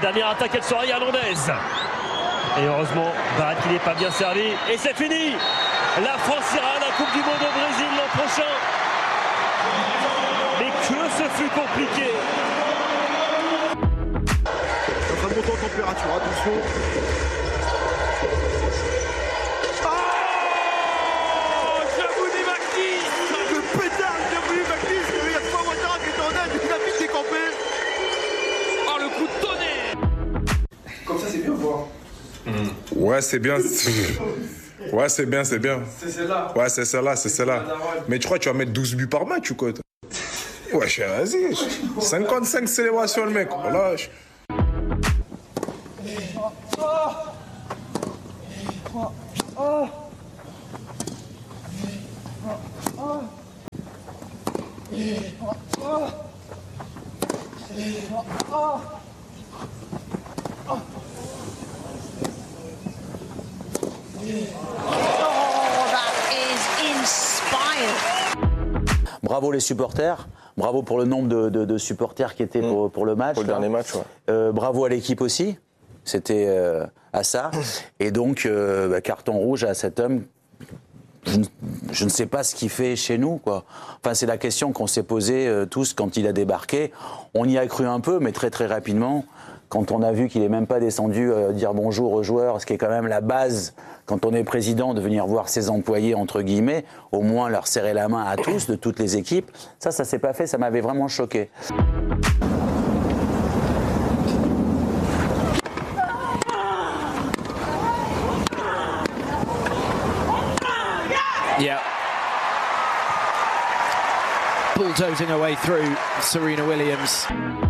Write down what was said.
Dernière attaque, elle sera Hernandez. Et heureusement, Barat qui n'est pas bien servi. Et c'est fini. La France ira à la Coupe du Monde au Brésil l'an prochain. Mais que ce fut compliqué. En train de monter en température, attention. Ouais, c'est bien. Ouais, c'est bien, c'est bien. C'est celle-là. Ouais, c'est celle-là, c'est celle-là. Mais tu crois que tu vas mettre 12 buts par match ou quoi? Ouais, vas-y. 55 célébrations, le mec. Voilà. Bravo les supporters, bravo pour le nombre de supporters qui étaient pour le match. Pour le dernier match, ouais. Bravo à l'équipe aussi, c'était à ça. Et donc, carton rouge à cet homme. Je ne sais pas ce qu'il fait chez nous, quoi. Enfin, c'est la question qu'on s'est posée tous quand il a débarqué. On y a cru un peu, mais très très rapidement, quand on a vu qu'il n'est même pas descendu dire bonjour aux joueurs, ce qui est quand même la base quand on est président, de venir voir ses employés, entre guillemets, au moins leur serrer la main à tous, de toutes les équipes. Ça s'est pas fait, ça m'avait vraiment choqué. Yeah. Bulldozing her way through Serena Williams.